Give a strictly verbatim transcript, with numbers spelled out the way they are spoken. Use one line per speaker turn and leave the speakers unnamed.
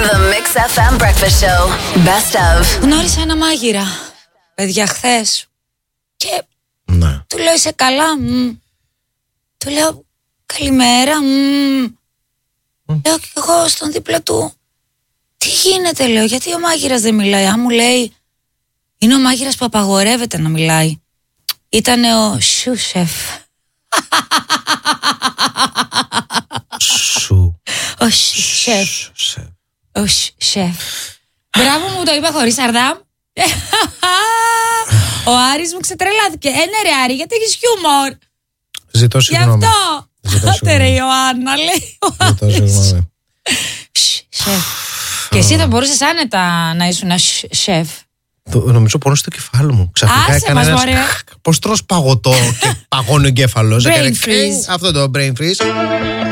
The Mix εφ εμ Breakfast Show. Best of.
Γνώρισα ένα μάγειρα, παιδιά, χθες. Και
ναι.
του λέω είσαι καλά. Μ. Του λέω καλημέρα. Μ. Mm. Λέω και εγώ στον δίπλα του. Τι γίνεται, λέω, γιατί ο μάγειρας δεν μιλάει? Αν μου λέει είναι ο μάγειρας που απαγορεύεται να μιλάει. Ήτανε ο σου σεφ.
Σου.
Ο σεφ. Ο σεφ. Μπράβο, μου το είπα χωρίς αρδάμ. Ο Άρης μου ξετρελάθηκε. Ε, ναι ρε Άρη, γιατί έχεις χιούμορ.
Ζητώ συγγνώμη.
Γι' αυτό. Άτε ρε Ιωάννα, λέει ο Άρης.
Ζητώ συγγνώμη.
Σεφ. Και εσύ θα μπορούσες άνετα να ήσουν ένα σεφ.
Νομίζω πόνο στο κεφάλι μου. Ξαφνικά έκανα ένας... Πώς τρως παγωτό και παγώνει ο εγκέφαλος.
Brain freeze.
Αυτό το brain freeze.